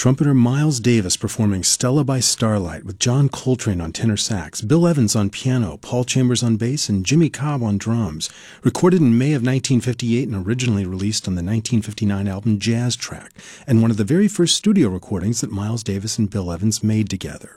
Trumpeter Miles Davis performing Stella by Starlight with John Coltrane on tenor sax, Bill Evans on piano, Paul Chambers on bass, and Jimmy Cobb on drums. Recorded in May of 1958 and originally released on the 1959 album Jazz Track, and one of the very first studio recordings that Miles Davis and Bill Evans made together.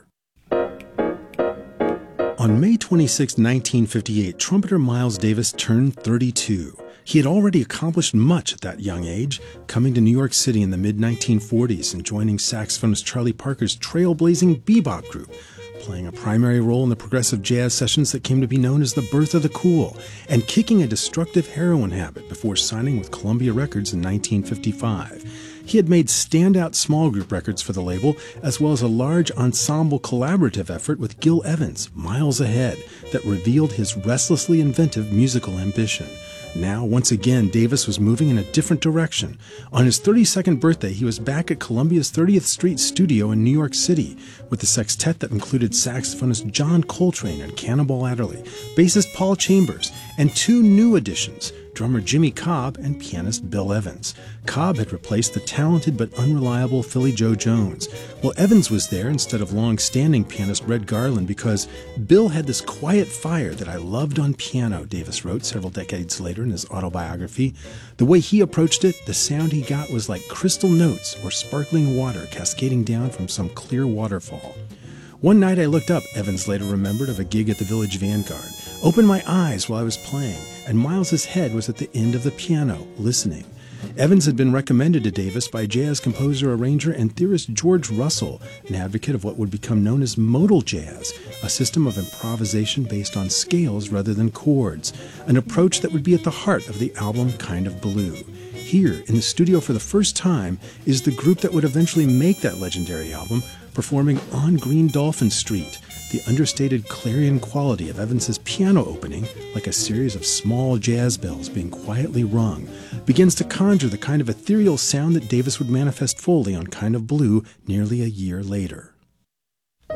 On May 26, 1958, trumpeter Miles Davis turned 32. He had already accomplished much at that young age, coming to New York City in the mid-1940s and joining saxophonist Charlie Parker's trailblazing bebop group, playing a primary role in the progressive jazz sessions that came to be known as the birth of the cool, and kicking a destructive heroin habit before signing with Columbia Records in 1955. He had made standout small group records for the label, as well as a large ensemble collaborative effort with Gil Evans, miles ahead, that revealed his restlessly inventive musical ambition. Now, once again, Davis was moving in a different direction. On his 32nd birthday, he was back at Columbia's 30th Street studio in New York City with the sextet that included saxophonist John Coltrane and Cannonball Adderley, bassist Paul Chambers, and two new additions, drummer Jimmy Cobb and pianist Bill Evans. Cobb had replaced the talented but unreliable Philly Joe Jones, while Evans was there instead of long-standing pianist Red Garland because Bill had this quiet fire that I loved on piano, Davis wrote several decades later in his autobiography. The way he approached it, the sound he got was like crystal notes or sparkling water cascading down from some clear waterfall. One night I looked up, Evans later remembered, of a gig at the Village Vanguard, opened my eyes while I was playing, and Miles's head was at the end of the piano, listening. Evans had been recommended to Davis by jazz composer, arranger, and theorist George Russell, an advocate of what would become known as modal jazz, a system of improvisation based on scales rather than chords, an approach that would be at the heart of the album Kind of Blue. Here, in the studio for the first time, is the group that would eventually make that legendary album, performing On Green Dolphin Street. The understated clarion quality of Evans's piano opening, like a series of small jazz bells being quietly rung, begins to conjure the kind of ethereal sound that Davis would manifest fully on Kind of Blue nearly a year later.